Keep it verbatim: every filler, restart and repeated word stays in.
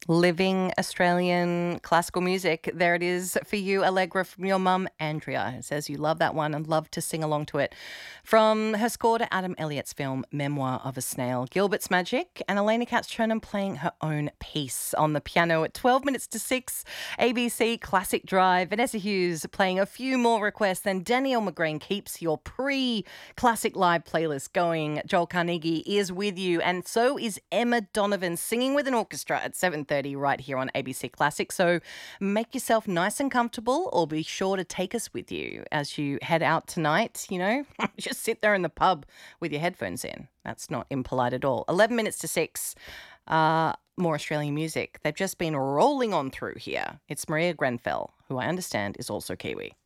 Living Australian classical music. There it is for you, Allegra, from your mum, Andrea. It says you love that one and love to sing along to it. From her score to Adam Elliott's film Memoir of a Snail, Gilbert's Magic, and Elena Katz-Chernin playing her own piece on the piano at twelve minutes to six. A B C Classic Drive. Vanessa Hughes playing a few more requests, and Danielle McGreen keeps your pre-classic live playlist going. Joel Carnegie is with you, and so is Emma Donovan singing with an orchestra at seven thirty right here on A B C Classic. So make yourself nice and comfortable, or be sure to take us with you as you head out tonight. You know, just sit there in the pub with your headphones in. That's not impolite at all. eleven minutes to six. Uh, more Australian music. They've just been rolling on through here. It's Maria Grenfell, who I understand is also Kiwi.